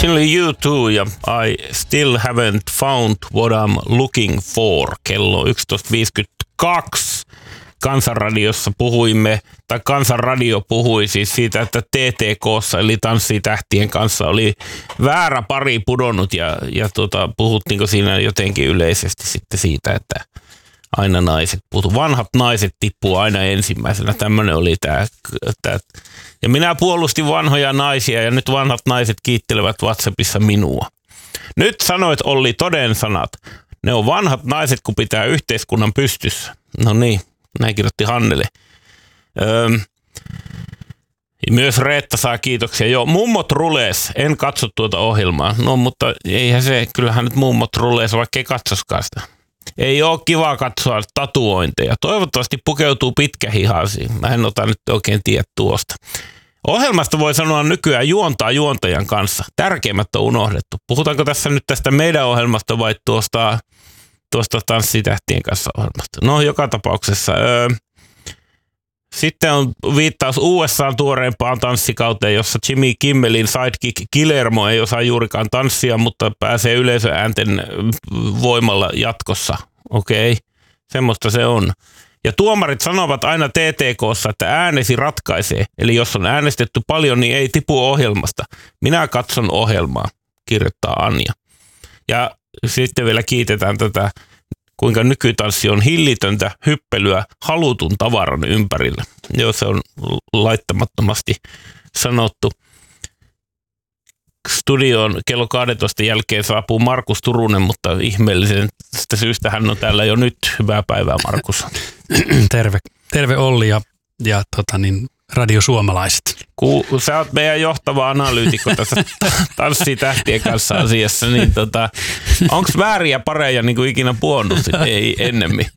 Siinä oli U2 ja I still haven't found what I'm looking for. Kello 11.52. Kansanradiossa puhuimme, tai Kansanradio puhui siis siitä, että TTK:ssa eli Tanssii tähtien kanssa oli väärä pari pudonnut ja puhuttiinko siinä jotenkin yleisesti sitten siitä, että aina naiset vanhat naiset tippuu aina ensimmäisenä. Tämmöinen oli tämä. Ja minä puolustin vanhoja naisia ja nyt vanhat naiset kiittelevät WhatsAppissa minua. Nyt sanoit Olli toden sanat. Ne on vanhat naiset, kun pitää yhteiskunnan pystyssä. No niin, näin kirjoitti Hannele. Myös Reetta saa kiitoksia. Joo, mummot rulees. En katso tuota ohjelmaa. No, mutta eihän se, kyllähän nyt mummot rulees, vaikka ei katsoskaan sitä. Ei ole kiva katsoa tatuointeja. Toivottavasti pukeutuu pitkähihaisiin. Mä en ota nyt oikein tiedä tuosta. Ohjelmasta voi sanoa nykyään juontaa juontajan kanssa. Tärkeimmät on unohdettu. Puhutaanko tässä nyt tästä meidän ohjelmasta vai tuosta Tanssii tähtien kanssa ohjelmasta? No, joka tapauksessa. Sitten on viittaus USA:n tuoreempaan tanssikauteen, jossa Jimmy Kimmelin sidekick Guillermo ei osaa juurikaan tanssia, mutta pääsee yleisöäänten voimalla jatkossa. Okei, semmoista se on. Ja tuomarit sanovat aina TTK:ssa, että äänesi ratkaisee. Eli jos on äänestetty paljon, niin ei tipu ohjelmasta. Minä katson ohjelmaa, kirjoittaa Anja. Ja sitten vielä kiitetään tätä, kuinka nykytanssi on hillitöntä hyppelyä halutun tavaran ympärillä. Joo, se on laittamattomasti sanottu. Studioon kello 12 jälkeen saapuu Markus Turunen, mutta ihmeellisestä syystä hän on täällä jo nyt. Hyvää päivää, Markus. Terve Olli ja Radio Suomalaiset. Sä oot meidän johtava analyytikko tässä Tanssii tähtien kanssa asiassa, niin onko vääriä pareja niin kuin ikinä puhunut? Ei ennemmin.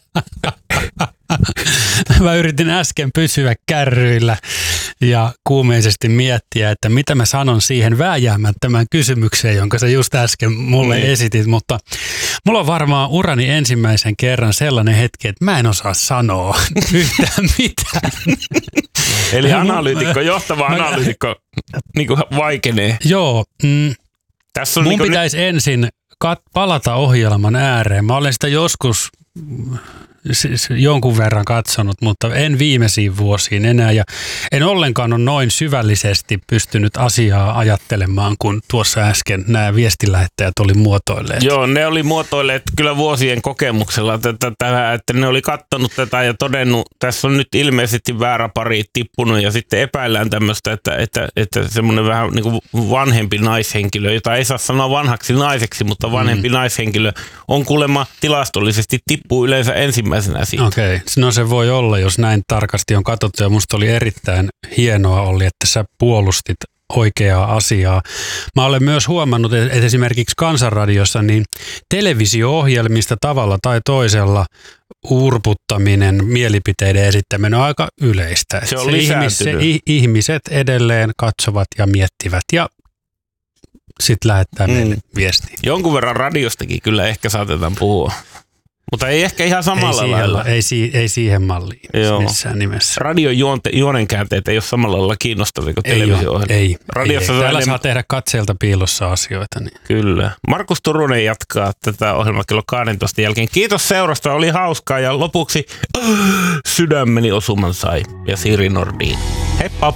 Mä yritin äsken pysyä kärryillä ja kuumeisesti miettiä, että mitä mä sanon siihen vääjäämättömään kysymykseen, jonka sä just äsken mulle esitit, mutta mulla on varmaan urani ensimmäisen kerran sellainen hetki, että mä en osaa sanoa yhtään mitään. Eli johtava analyytikko niin kuin vaikenee. Joo. Tässä on mun pitäisi ensin palata ohjelman ääreen. Mä olen sitä joskus jonkun verran katsonut, mutta en viimeisiin vuosiin enää. Ja en ollenkaan ole noin syvällisesti pystynyt asiaa ajattelemaan, kun tuossa äsken nämä viestilähettäjät oli muotoilleet. Joo, ne oli muotoilleet kyllä vuosien kokemuksella, että ne oli kattonut tätä ja todennut, tässä on nyt ilmeisesti väärä pari tippunut ja sitten epäillään tämmöistä, että semmoinen vähän niin kuin vanhempi naishenkilö, jota ei saa sanoa vanhaksi naiseksi, mutta vanhempi naishenkilö on kuulemma tilastollisesti tippuu yleensä ensimmäisenä siitä. Okei, no se voi olla, jos näin tarkasti on katsottu ja musta oli erittäin hienoa Olli, että sä puolustit oikeaa asiaa. Mä olen myös huomannut, että esimerkiksi Kansanradiossa niin televisio-ohjelmista tavalla tai toisella urputtaminen, mielipiteiden esittäminen on aika yleistä. Se on lisääntynyt. Ihmiset edelleen katsovat ja miettivät ja sitten lähettää meille viestiä. Jonkun verran radiostakin kyllä ehkä saatetaan puhua. Mutta ei ehkä ihan samalla lailla. Ei siihen malliin missään nimessä. Radion juonenkäänteet ei ole samalla lailla kiinnostavia kuin televisio-ohjelma. Ei. Täällä saa tehdä katseelta piilossa asioita. Niin. Kyllä. Markus Turunen jatkaa tätä ohjelmaa kello 12 jälkeen. Kiitos seurasta, oli hauskaa ja lopuksi sydämeni osuman sai ja Siri Nordin. Heippa!